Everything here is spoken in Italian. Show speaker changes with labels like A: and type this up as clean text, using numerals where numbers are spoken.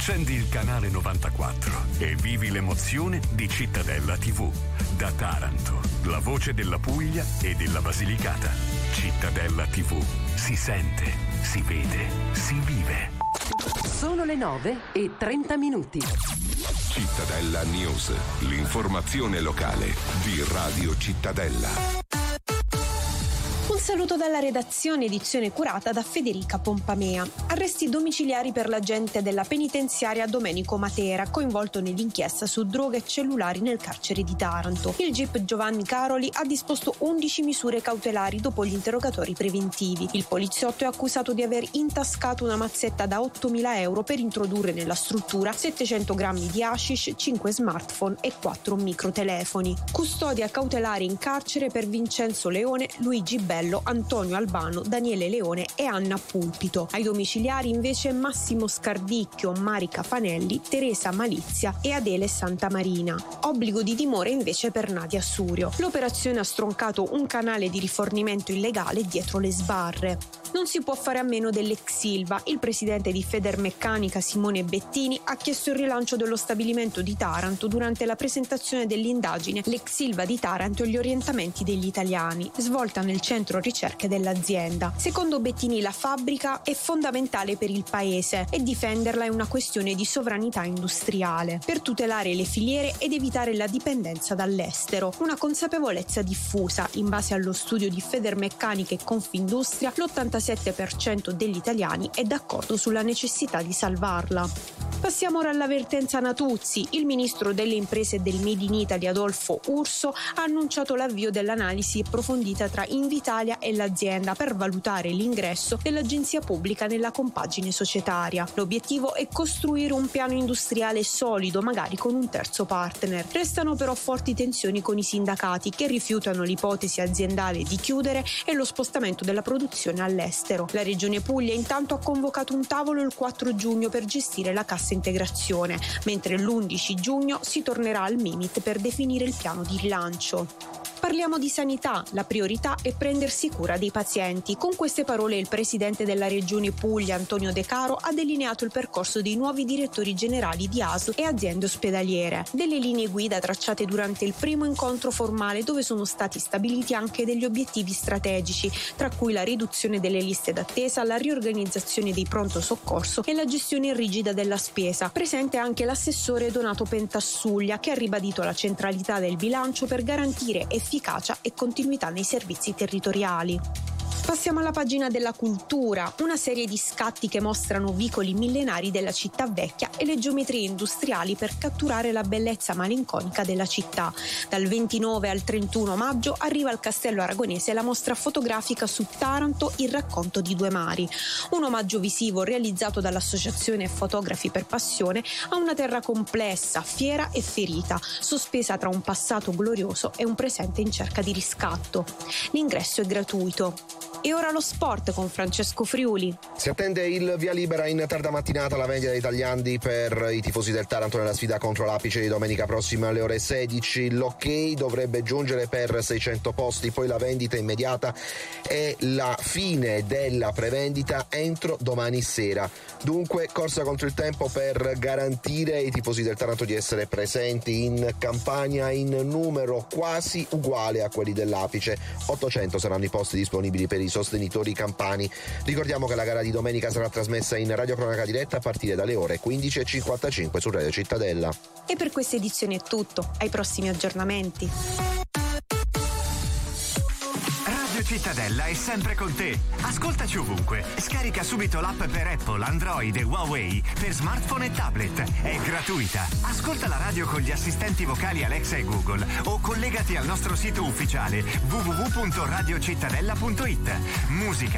A: Accendi il canale 94 e vivi l'emozione di Cittadella TV. Da Taranto, la voce della Puglia e della Basilicata. Cittadella TV. Si sente, si vede, si vive.
B: Sono le 9:30.
C: Cittadella News, l'informazione locale di Radio Cittadella.
D: Un saluto dalla redazione, edizione curata da Federica Pompamea. Arresti domiciliari per l'agente della penitenziaria Domenico Matera, coinvolto nell'inchiesta su droga e cellulari nel carcere di Taranto. Il GIP Giovanni Caroli ha disposto 11 misure cautelari dopo gli interrogatori preventivi. Il poliziotto è accusato di aver intascato una mazzetta da 8.000 euro per introdurre nella struttura 700 grammi di hashish, 5 smartphone e 4 microtelefoni. Custodia cautelare in carcere per Vincenzo Leone, Luigi Bello, Antonio Albano, Daniele Leone e Anna Pulpito. Ai domiciliari invece Massimo Scardicchio, Marica Fanelli, Teresa Malizia e Adele Santamarina. Obbligo di dimora invece per Nadia Surio. L'operazione ha stroncato un canale di rifornimento illegale dietro le sbarre. Non si può fare a meno dell'ex Ilva. Il presidente di Federmeccanica Simone Bettini ha chiesto il rilancio dello stabilimento di Taranto durante la presentazione dell'indagine L'ex Ilva di Taranto e gli orientamenti degli italiani, svolta nel centro ricerche dell'azienda. Secondo Bettini la fabbrica è fondamentale per il paese e difenderla è una questione di sovranità industriale, per tutelare le filiere ed evitare la dipendenza dall'estero. Una consapevolezza diffusa. In base allo studio di Federmeccanica e Confindustria, l'87% degli italiani è d'accordo sulla necessità di salvarla. Passiamo ora all'avvertenza Natuzzi. Il ministro delle imprese e del Made in Italy Adolfo Urso ha annunciato l'avvio dell'analisi approfondita tra Invitalia e l'azienda per valutare l'ingresso dell'agenzia pubblica nella compagine societaria. L'obiettivo è costruire un piano industriale solido, magari con un terzo partner. Restano però forti tensioni con i sindacati che rifiutano l'ipotesi aziendale di chiudere e lo spostamento della produzione all'estero. La Regione Puglia intanto ha convocato un tavolo il 4 giugno per gestire la cassa integrazione, mentre l'11 giugno si tornerà al Mimit per definire il piano di rilancio. Parliamo di sanità, la priorità è prendersi cura dei pazienti. Con queste parole il presidente della Regione Puglia, Antonio De Caro, ha delineato il percorso dei nuovi direttori generali di ASL e aziende ospedaliere. Delle linee guida tracciate durante il primo incontro formale dove sono stati stabiliti anche degli obiettivi strategici, tra cui la riduzione delle liste d'attesa, la riorganizzazione dei pronto soccorso e la gestione rigida della spesa. Presente anche l'assessore Donato Pentassuglia, che ha ribadito la centralità del bilancio per garantire efficacia e continuità nei servizi territoriali. Passiamo alla pagina della cultura, una serie di scatti che mostrano vicoli millenari della città vecchia e le geometrie industriali per catturare la bellezza malinconica della città. Dal 29 al 31 maggio arriva al Castello Aragonese la mostra fotografica su Taranto, il racconto di due mari. Un omaggio visivo realizzato dall'Associazione Fotografi per Passione a una terra complessa, fiera e ferita, sospesa tra un passato glorioso e un presente in cerca di riscatto. L'ingresso è gratuito. E ora lo sport con Francesco Friuli.
E: Si attende il via libera in tarda mattinata alla vendita dei tagliandi per i tifosi del Taranto nella sfida contro l'Apice di domenica prossima alle ore 16. L'ok dovrebbe giungere per 600 posti, poi la vendita immediata e la fine della prevendita entro domani sera. Dunque corsa contro il tempo per garantire ai tifosi del Taranto di essere presenti in campagna in numero quasi uguale a quelli dell'Apice. 800 saranno i posti disponibili per i sostenitori campani. Ricordiamo che la gara di domenica sarà trasmessa in radiocronaca diretta a partire dalle ore 15:55 su Radio Cittadella.
D: E per questa edizione è tutto. Ai prossimi aggiornamenti.
F: Radio Cittadella è sempre con te. Ascoltaci ovunque. Scarica subito l'app per Apple, Android e Huawei per smartphone e tablet. È gratuita. Ascolta la radio con gli assistenti vocali Alexa e Google o collegati al nostro sito ufficiale www.radiocittadella.it. Musica,